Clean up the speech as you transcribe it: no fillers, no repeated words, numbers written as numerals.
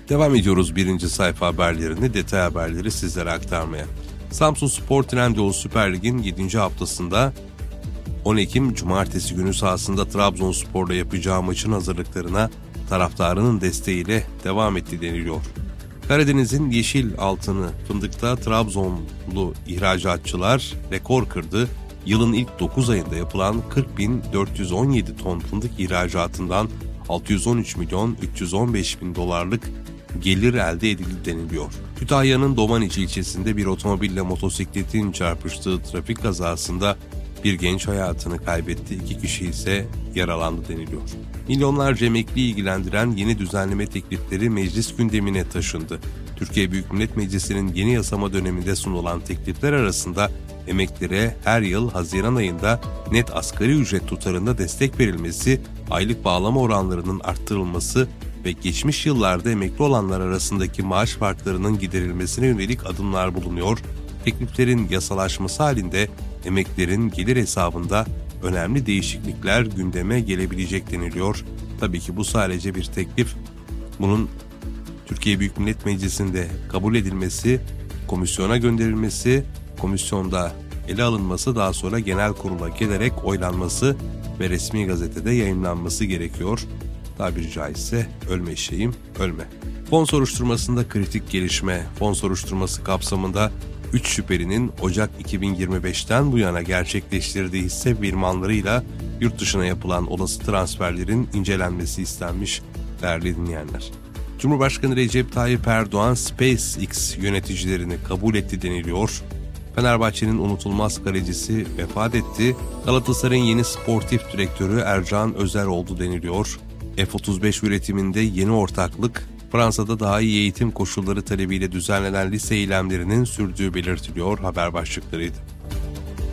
Devam ediyoruz birinci sayfa haberlerini, detay haberleri sizlere aktarmaya. Samsunspor Trendyol Süper Lig'in 7. haftasında 10 Ekim Cumartesi günü sahasında Trabzonspor'la yapacağı maçın hazırlıklarına taraftarının desteğiyle devam etti deniliyor. Karadeniz'in yeşil altını fındıkta Trabzonlu ihracatçılar rekor kırdı. Yılın ilk 9 ayında yapılan 40.417 ton fındık ihracatından 613.315.000 dolarlık gelir elde edildi deniliyor. Kütahya'nın Domaniç ilçesinde bir otomobille motosikletin çarpıştığı trafik kazasında bir genç hayatını kaybetti, 2 kişi ise yaralandı deniliyor. Milyonlarca emekliyi ilgilendiren yeni düzenleme teklifleri meclis gündemine taşındı. Türkiye Büyük Millet Meclisi'nin yeni yasama döneminde sunulan teklifler arasında emeklilere her yıl Haziran ayında net asgari ücret tutarında destek verilmesi, aylık bağlama oranlarının arttırılması ve geçmiş yıllarda emekli olanlar arasındaki maaş farklarının giderilmesine yönelik adımlar bulunuyor. Tekliflerin yasalaşması halinde emeklilerin gelir hesabında önemli değişiklikler gündeme gelebilecek deniliyor. Tabii ki bu sadece bir teklif. Bunun Türkiye Büyük Millet Meclisi'nde kabul edilmesi, komisyona gönderilmesi, komisyonda ele alınması, daha sonra genel kurula gelerek oylanması ve resmi gazetede yayınlanması gerekiyor. Tabiri caizse ölme eşeğim ölme. Fon soruşturmasında kritik gelişme. Fon soruşturması kapsamında 3 şüphelinin Ocak 2025'ten bu yana gerçekleştirdiği hisse firmalarıyla yurt dışına yapılan olası transferlerin incelenmesi istenmiş değerli dinleyenler. Cumhurbaşkanı Recep Tayyip Erdoğan SpaceX yöneticilerini kabul etti deniliyor. Fenerbahçe'nin unutulmaz kalecisi vefat etti. Galatasaray'ın yeni sportif direktörü Ercan Özer oldu deniliyor. F-35 üretiminde yeni ortaklık, Fransa'da daha iyi eğitim koşulları talebiyle düzenlenen lise eylemlerinin sürdüğü belirtiliyor haber başlıklarıydı.